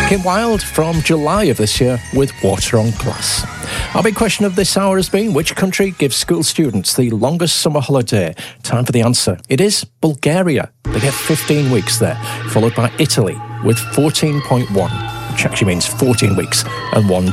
Kim Wilde from July of this year with Water on Glass. Our big question of this hour has been, which country gives school students the longest summer holiday? Time for the answer. It is Bulgaria. They get 15 weeks there, followed by Italy with 14.1, which actually means 14 weeks and 1